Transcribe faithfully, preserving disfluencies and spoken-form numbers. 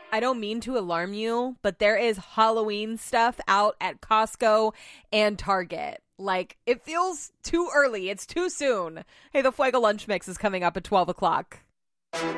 I don't mean to alarm you, but there is Halloween stuff out at Costco and Target. Like, it feels too early. It's too soon. Hey, the Fuego Lunch Mix is coming up at twelve o'clock.